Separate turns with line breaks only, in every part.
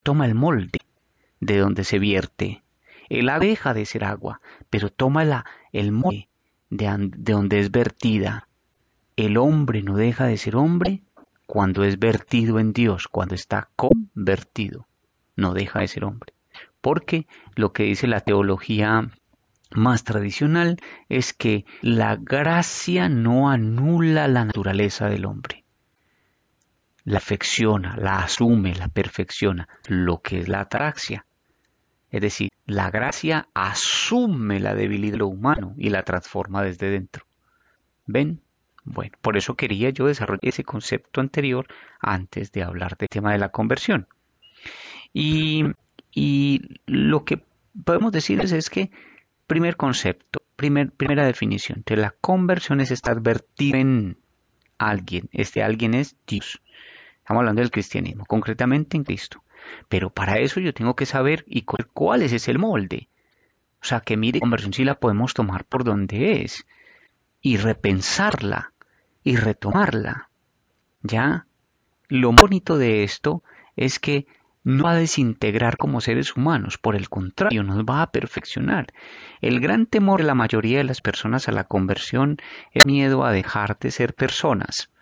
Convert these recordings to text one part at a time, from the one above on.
toma el molde de donde se vierte. El agua deja de ser agua, pero toma el molde de donde es vertida. El hombre no deja de ser hombre cuando es vertido en Dios, cuando está convertido. No deja de ser hombre. Porque lo que dice la teología más tradicional es que la gracia no anula la naturaleza del hombre. La afecciona, la asume, la perfecciona, lo que es la ataraxia. Es decir, la gracia asume la debilidad de lo humano y la transforma desde dentro. ¿Ven? Bueno, por eso quería yo desarrollar ese concepto anterior antes de hablar del tema de la conversión. Y, y lo que podemos decirles es que, primer concepto, primera definición, entonces la conversión es estar vertido en alguien. Este alguien es Dios. Estamos hablando del cristianismo, concretamente en Cristo. Pero para eso yo tengo que saber cuál es el molde. O sea, que mire, conversión sí la podemos tomar por donde es y repensarla y retomarla. ¿Ya? Lo bonito de esto es que no va a desintegrar como seres humanos, por el contrario, nos va a perfeccionar. El gran temor de la mayoría de las personas a la conversión es miedo a dejar de ser personas,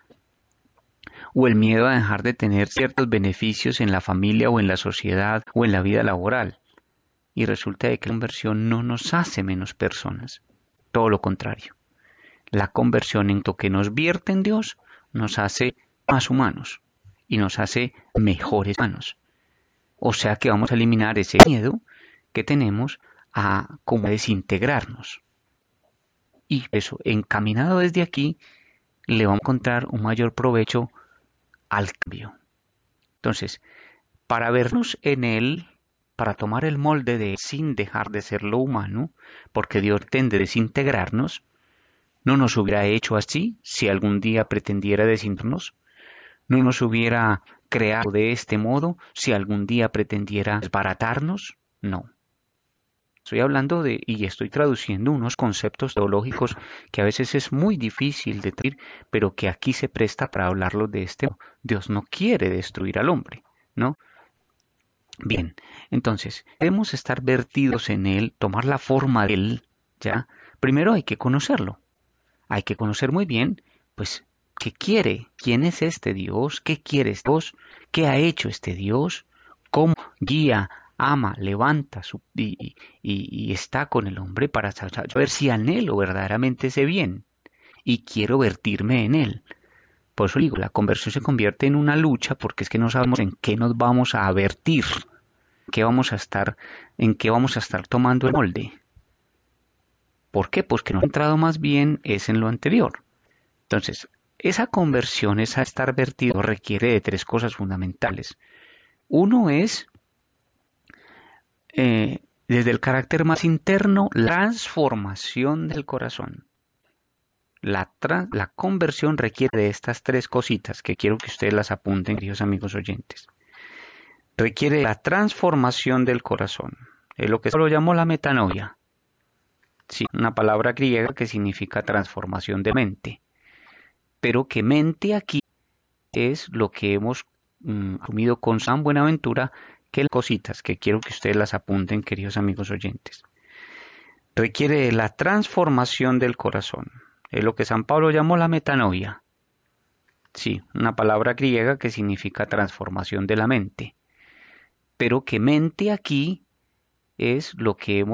o el miedo a dejar de tener ciertos beneficios en la familia o en la sociedad o en la vida laboral. Y resulta de que la conversión no nos hace menos personas, todo lo contrario. La conversión en lo que nos vierte en Dios nos hace más humanos y nos hace mejores humanos. O sea que vamos a eliminar ese miedo que tenemos a como desintegrarnos. Y eso, encaminado desde aquí, le vamos a encontrar un mayor provecho al cambio. Entonces, para vernos en Él, para tomar el molde de Él sin dejar de ser lo humano, porque Dios tende a desintegrarnos, no nos hubiera hecho así si algún día pretendiera desintegrarnos, no nos hubiera creado de este modo si algún día pretendiera desbaratarnos, no. Estoy hablando y estoy traduciendo unos conceptos teológicos que a veces es muy difícil de traducir, pero que aquí se presta para hablarlos de este modo. Dios no quiere destruir al hombre, ¿no? Bien, entonces, debemos estar vertidos en Él, tomar la forma de Él, ¿ya? Primero hay que conocerlo. Hay que conocer muy bien, pues, qué quiere, quién es este Dios, qué quiere este Dios, qué ha hecho este Dios, cómo guía, ama, levanta y está con el hombre para saber si anhelo verdaderamente ese bien y quiero vertirme en él. Por eso digo, la conversión se convierte en una lucha porque es que no sabemos en qué nos vamos a vertir, en qué vamos a estar tomando el molde. ¿Por qué? Pues que nos ha entrado más bien es en lo anterior. Entonces, esa conversión, esa estar vertido, requiere de tres cosas fundamentales. Uno es, desde el carácter más interno, la transformación del corazón. La conversión requiere de estas tres cositas que quiero que ustedes las apunten, queridos amigos oyentes. Requiere la transformación del corazón. Es lo que se lo llamó la metanoia. Sí, una palabra griega que significa transformación de mente. Pero que mente aquí es lo que hemos asumido con San Buenaventura, que las cositas que quiero que ustedes las apunten, queridos amigos oyentes. Requiere la transformación del corazón. Es lo que San Pablo llamó la metanoia. Sí, una palabra griega que significa transformación de la mente. Pero que mente aquí es lo que hemos